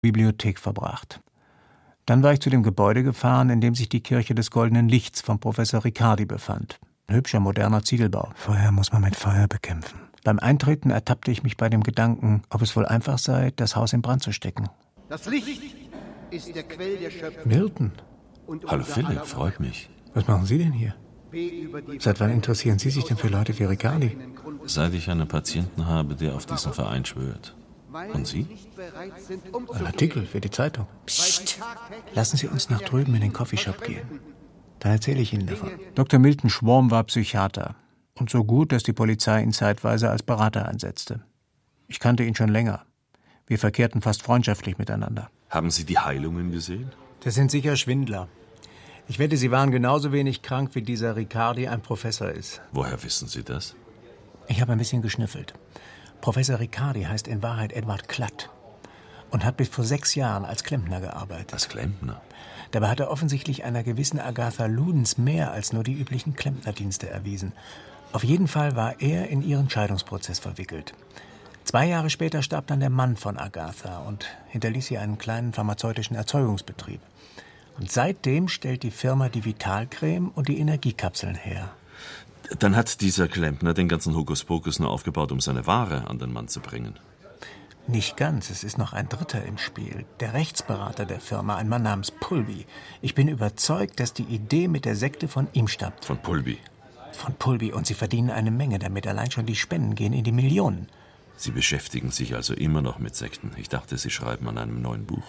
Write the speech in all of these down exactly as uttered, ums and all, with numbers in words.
Bibliothek verbracht. Dann war ich zu dem Gebäude gefahren, in dem sich die Kirche des Goldenen Lichts von Professor Riccardi befand. Ein hübscher, moderner Ziegelbau. Feuer muss man mit Feuer bekämpfen. Beim Eintreten ertappte ich mich bei dem Gedanken, ob es wohl einfach sei, das Haus in Brand zu stecken. Das Licht ist der Quell der Schöpfung. Milton. Hallo Philipp, freut mich. Was machen Sie denn hier? Seit wann interessieren Sie sich denn für Leute wie Riccardi? Seit ich einen Patienten habe, der auf diesen Verein schwört. Und Sie? Ein Artikel für die Zeitung. Psst. Lassen Sie uns nach drüben in den Coffeeshop gehen. Dann erzähle ich Ihnen davon. Doktor Milton Schworm war Psychiater. Und so gut, dass die Polizei ihn zeitweise als Berater einsetzte. Ich kannte ihn schon länger. Wir verkehrten fast freundschaftlich miteinander. Haben Sie die Heilungen gesehen? Das sind sicher Schwindler. Ich wette, Sie waren genauso wenig krank, wie dieser Riccardi ein Professor ist. Woher wissen Sie das? Ich habe ein bisschen geschnüffelt. Professor Riccardi heißt in Wahrheit Edward Klatt und hat bis vor sechs Jahren als Klempner gearbeitet. Als Klempner? Dabei hat er offensichtlich einer gewissen Agatha Ludens mehr als nur die üblichen Klempnerdienste erwiesen. Auf jeden Fall war er in ihren Scheidungsprozess verwickelt. Zwei Jahre später starb dann der Mann von Agatha und hinterließ sie einen kleinen pharmazeutischen Erzeugungsbetrieb. Und seitdem stellt die Firma die Vitalcreme und die Energiekapseln her. Dann hat dieser Klempner den ganzen Hokuspokus nur aufgebaut, um seine Ware an den Mann zu bringen. Nicht ganz, es ist noch ein Dritter im Spiel. Der Rechtsberater der Firma, ein Mann namens Pulby. Ich bin überzeugt, dass die Idee mit der Sekte von ihm stammt. Von Pulby? Von Pulby, und sie verdienen eine Menge damit. Allein schon die Spenden gehen in die Millionen. Sie beschäftigen sich also immer noch mit Sekten. Ich dachte, Sie schreiben an einem neuen Buch.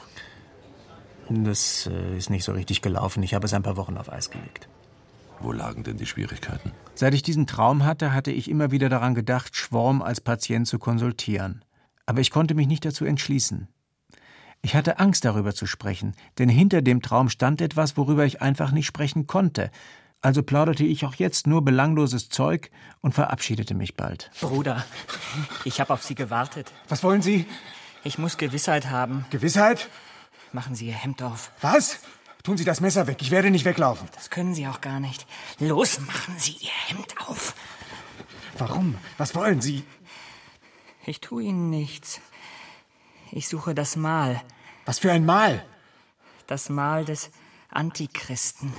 Das äh, ist nicht so richtig gelaufen. Ich habe es ein paar Wochen auf Eis gelegt. Wo lagen denn die Schwierigkeiten? Seit ich diesen Traum hatte, hatte ich immer wieder daran gedacht, Schworm als Patient zu konsultieren. Aber ich konnte mich nicht dazu entschließen. Ich hatte Angst, darüber zu sprechen, denn hinter dem Traum stand etwas, worüber ich einfach nicht sprechen konnte. Also plauderte ich auch jetzt nur belangloses Zeug und verabschiedete mich bald. Bruder, ich habe auf Sie gewartet. Was wollen Sie? Ich muss Gewissheit haben. Gewissheit? Machen Sie Ihr Hemd auf. Was? Tun Sie das Messer weg, ich werde nicht weglaufen. Das können Sie auch gar nicht. Los, machen Sie Ihr Hemd auf. Warum? Was wollen Sie? Ich tue Ihnen nichts. Ich suche das Mal. Was für ein Mal? Das Mal des Antichristen.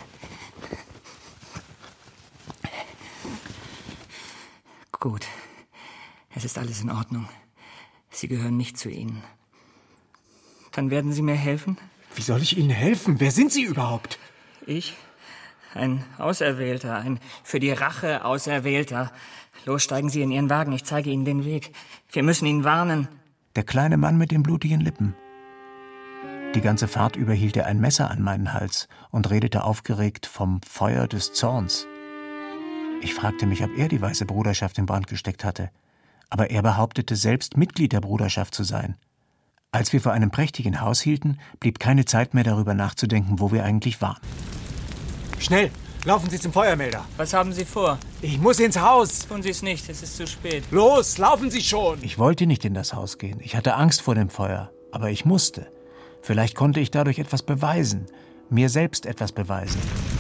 Gut. Es ist alles in Ordnung. Sie gehören nicht zu Ihnen. Dann werden Sie mir helfen? Wie soll ich Ihnen helfen? Wer sind Sie überhaupt? Ich? Ein Auserwählter, ein für die Rache Auserwählter. Los, steigen Sie in Ihren Wagen, ich zeige Ihnen den Weg. Wir müssen ihn warnen. Der kleine Mann mit den blutigen Lippen. Die ganze Fahrt über hielt er ein Messer an meinen Hals und redete aufgeregt vom Feuer des Zorns. Ich fragte mich, ob er die Weiße Bruderschaft in Brand gesteckt hatte. Aber er behauptete, selbst Mitglied der Bruderschaft zu sein. Als wir vor einem prächtigen Haus hielten, blieb keine Zeit mehr, darüber nachzudenken, wo wir eigentlich waren. Schnell, laufen Sie zum Feuermelder. Was haben Sie vor? Ich muss ins Haus. Tun Sie es nicht, es ist zu spät. Los, laufen Sie schon. Ich wollte nicht in das Haus gehen. Ich hatte Angst vor dem Feuer. Aber ich musste. Vielleicht konnte ich dadurch etwas beweisen. Mir selbst etwas beweisen.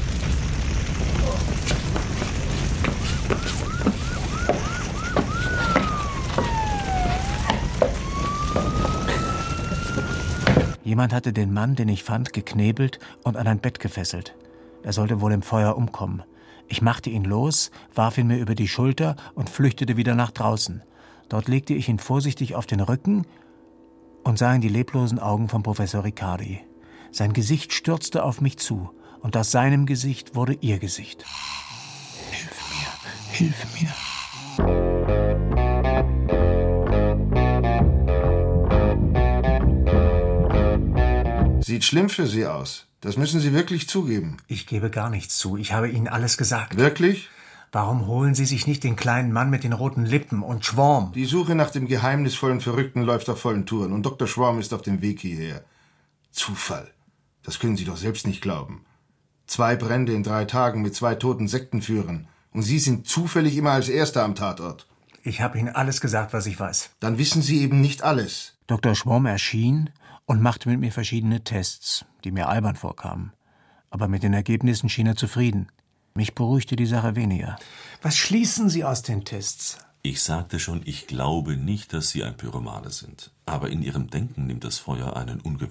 Jemand hatte den Mann, den ich fand, geknebelt und an ein Bett gefesselt. Er sollte wohl im Feuer umkommen. Ich machte ihn los, warf ihn mir über die Schulter und flüchtete wieder nach draußen. Dort legte ich ihn vorsichtig auf den Rücken und sah in die leblosen Augen von Professor Riccardi. Sein Gesicht stürzte auf mich zu und aus seinem Gesicht wurde ihr Gesicht. Hilf mir, hilf mir. Sieht schlimm für Sie aus. Das müssen Sie wirklich zugeben. Ich gebe gar nichts zu. Ich habe Ihnen alles gesagt. Wirklich? Warum holen Sie sich nicht den kleinen Mann mit den roten Lippen und Schworm? Die Suche nach dem geheimnisvollen Verrückten läuft auf vollen Touren und Doktor Schworm ist auf dem Weg hierher. Zufall. Das können Sie doch selbst nicht glauben. Zwei Brände in drei Tagen mit zwei toten Sektenführern. Und Sie sind zufällig immer als Erster am Tatort. Ich habe Ihnen alles gesagt, was ich weiß. Dann wissen Sie eben nicht alles. Doktor Schworm erschien und machte mit mir verschiedene Tests, die mir albern vorkamen. Aber mit den Ergebnissen schien er zufrieden. Mich beruhigte die Sache weniger. Was schließen Sie aus den Tests? Ich sagte schon, ich glaube nicht, dass Sie ein Pyromane sind. Aber in Ihrem Denken nimmt das Feuer einen ungewöhnlichen